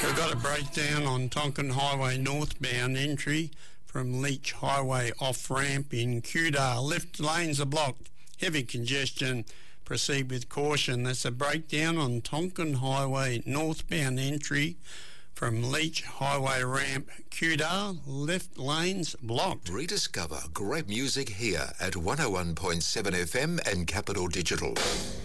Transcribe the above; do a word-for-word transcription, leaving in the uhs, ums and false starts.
We've got a breakdown on Tonkin Highway northbound entry from Leach Highway off-ramp in Kewdale. Left lanes are blocked. Heavy congestion. Proceed with caution. That's a breakdown on Tonkin Highway northbound entry from Leach Highway ramp, Kewdale. Left lanes blocked. Rediscover great music here at one oh one point seven F M and Capital Digital.